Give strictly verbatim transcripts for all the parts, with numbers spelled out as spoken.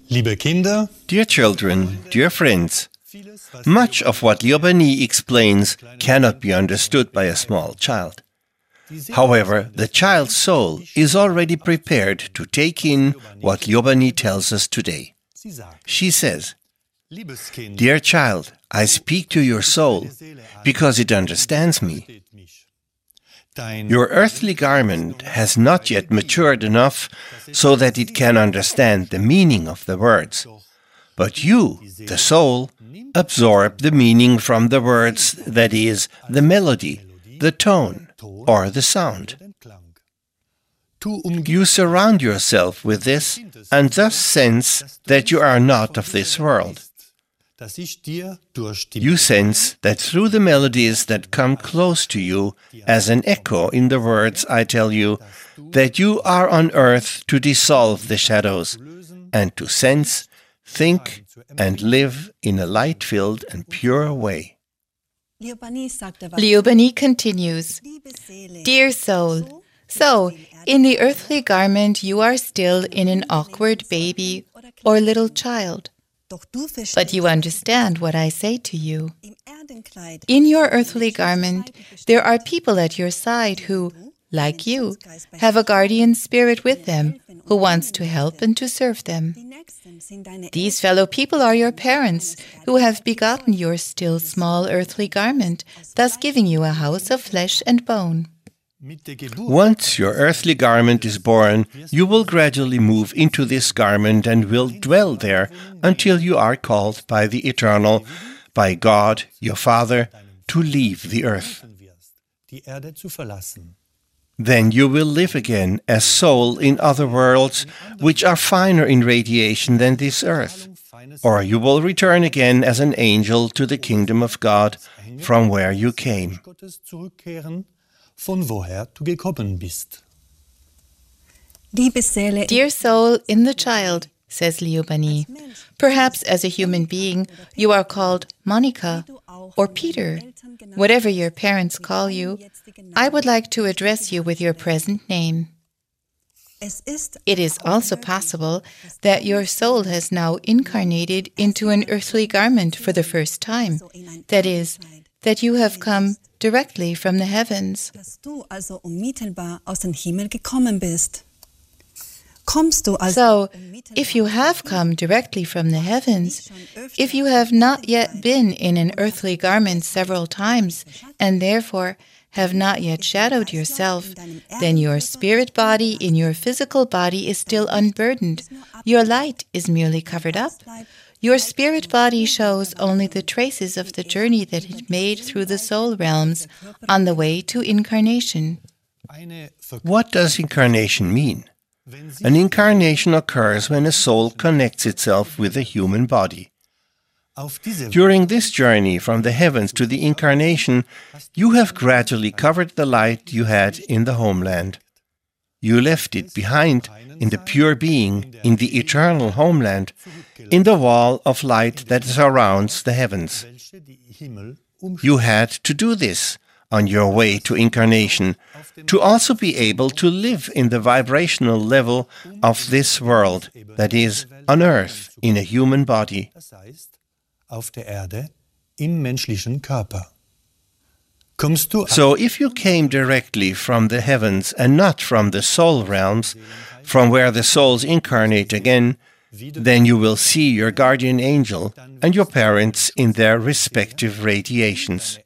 Liebe Kinder, Dear children, dear friends, much of what Liobani explains cannot be understood by a small child. However, the child's soul is already prepared to take in what Liobani tells us today. She says, "Dear child, I speak to your soul because it understands me. Your earthly garment has not yet matured enough so that it can understand the meaning of the words. But you, the soul, absorb the meaning from the words, that is, the melody, the tone, or the sound. You surround yourself with this and thus sense that you are not of this world. You sense that through the melodies that come close to you as an echo in the words I tell you, that you are on earth to dissolve the shadows and to sense, think, and live in a light-filled and pure way." Liobani continues, "Dear soul, so in the earthly garment you are still in an awkward baby or little child. But you understand what I say to you. In your earthly garment, there are people at your side who, like you, have a guardian spirit with them who wants to help and to serve them. These fellow people are your parents who have begotten your still small earthly garment, thus giving you a house of flesh and bone. Once your earthly garment is born, you will gradually move into this garment and will dwell there until you are called by the Eternal, by God, your Father, to leave the earth. Then you will live again as soul in other worlds which are finer in radiation than this earth, or you will return again as an angel to the kingdom of God from where you came." von woher du gekommen bist. Dear soul in the child, says Liobani, perhaps as a human being you are called Monica or Peter, whatever your parents call you. I would like to address you with your present name. It is also possible that your soul has now incarnated into an earthly garment for the first time, that is, that you have come directly from the heavens. So, if you have come directly from the heavens, if you have not yet been in an earthly garment several times, and therefore have not yet shadowed yourself, then your spirit body in your physical body is still unburdened. Your light is merely covered up. Your spirit body shows only the traces of the journey that it made through the soul realms on the way to incarnation. What does incarnation mean? An incarnation occurs when a soul connects itself with a human body. During this journey from the heavens to the incarnation, you have gradually covered the light you had in the homeland. You left it behind in the pure being, in the eternal homeland, in the wall of light that surrounds the heavens. You had to do this on your way to incarnation, to also be able to live in the vibrational level of this world, that is, on earth, in a human body. So if you came directly from the heavens and not from the soul realms, from where the souls incarnate again, then you will see your guardian angel and your parents in their respective radiations.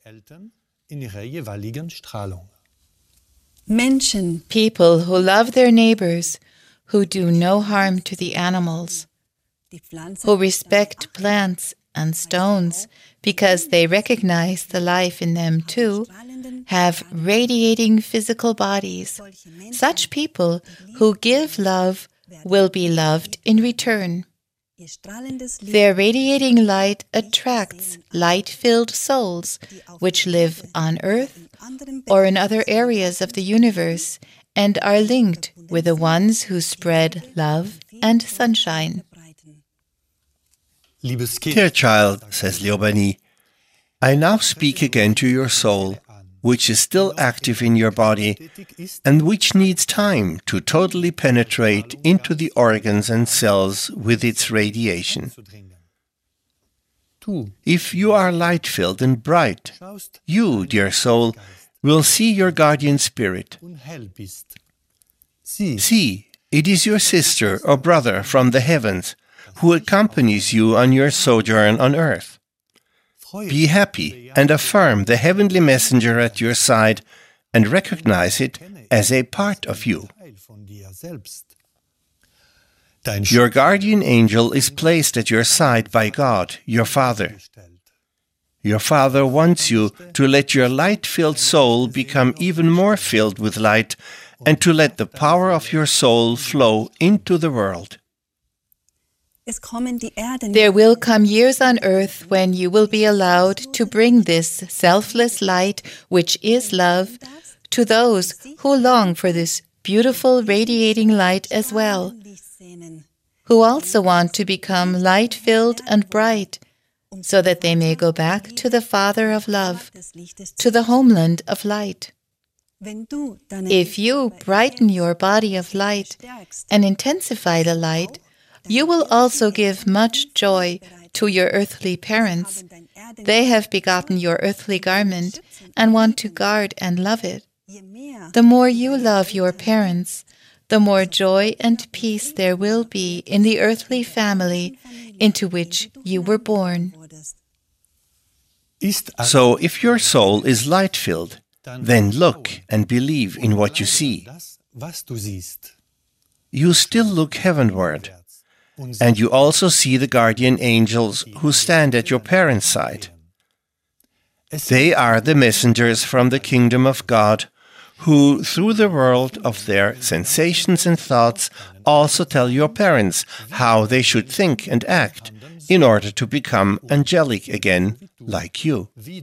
People who love their neighbors, who do no harm to the animals, who respect plants and stones because they recognize the life in them too, have radiating physical bodies. Such people who give love will be loved in return. Their radiating light attracts light-filled souls which live on earth or in other areas of the universe and are linked with the ones who spread love and sunshine. Dear child, says Liobani, I now speak again to your soul, which is still active in your body and which needs time to totally penetrate into the organs and cells with its radiation. If you are light-filled and bright, you, dear soul, will see your guardian spirit. See, it is your sister or brother from the heavens who accompanies you on your sojourn on earth. Be happy and affirm the heavenly messenger at your side and recognize it as a part of you. Your guardian angel is placed at your side by God, your Father. Your Father wants you to let your light-filled soul become even more filled with light and to let the power of your soul flow into the world. There will come years on earth when you will be allowed to bring this selfless light, which is love, to those who long for this beautiful radiating light as well, who also want to become light-filled and bright, so that they may go back to the Father of love, to the homeland of light. If you brighten your body of light and intensify the light, you will also give much joy to your earthly parents. They have begotten your earthly garment and want to guard and love it. The more you love your parents, the more joy and peace there will be in the earthly family into which you were born. So if your soul is light-filled, then look and believe in what you see. You still look heavenward, and you also see the guardian angels who stand at your parents' side. They are the messengers from the kingdom of God, who, through the world of their sensations and thoughts, also tell your parents how they should think and act in order to become angelic again, like you.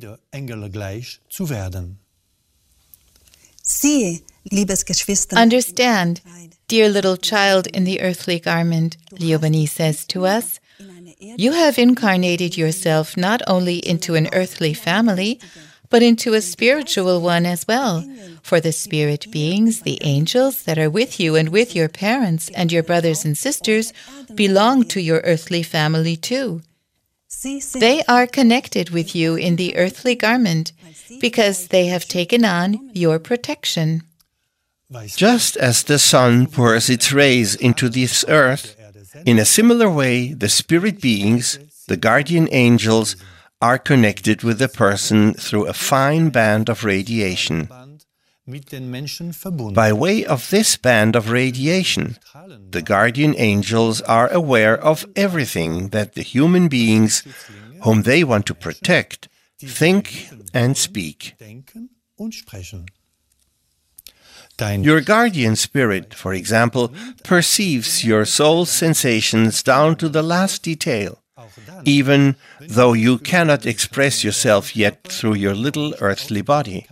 Understand, dear little child in the earthly garment, Liobani says to us, you have incarnated yourself not only into an earthly family, but into a spiritual one as well. For the spirit beings, the angels that are with you and with your parents and your brothers and sisters, belong to your earthly family too. They are connected with you in the earthly garment because they have taken on your protection. Just as the sun pours its rays into this earth, in a similar way the spirit beings, the guardian angels, are connected with the person through a fine band of radiation. By way of this band of radiation, the guardian angels are aware of everything that the human beings, whom they want to protect, think and speak. Your guardian spirit, for example, perceives your soul's sensations down to the last detail, even though you cannot express yourself yet through your little earthly body.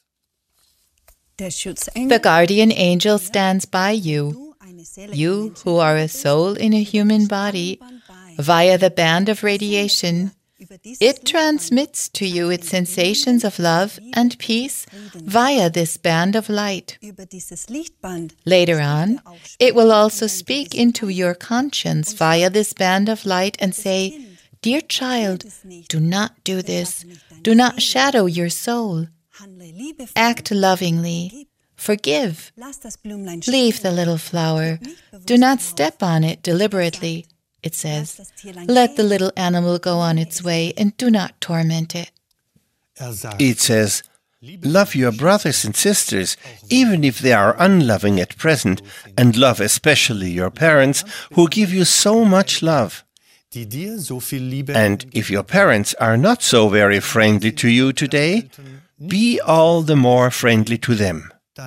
The guardian angel stands by you, you who are a soul in a human body, via the band of radiation. It transmits to you its sensations of love and peace via this band of light. Later on, it will also speak into your conscience via this band of light and say, "Dear child, do not do this. Do not shadow your soul. Act lovingly. Forgive. Leave the little flower. Do not step on it deliberately." It says, "Let the little animal go on its way and do not torment it." It says, "Love your brothers and sisters, even if they are unloving at present, and love especially your parents, who give you so much love. And if your parents are not so very friendly to you today, be all the more friendly to them.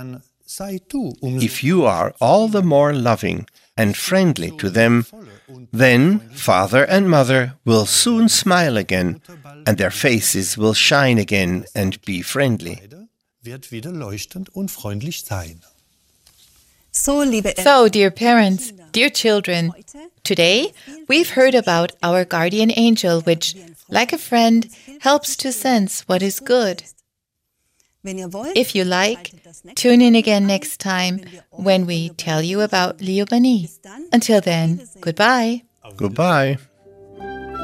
If you are all the more loving and friendly to them, then father and mother will soon smile again, and their faces will shine again and be friendly." So, dear parents, dear children, today we've heard about our guardian angel, which, like a friend, helps to sense what is good. If you like, tune in again next time when we tell you about Liobani. Until then, goodbye. Goodbye.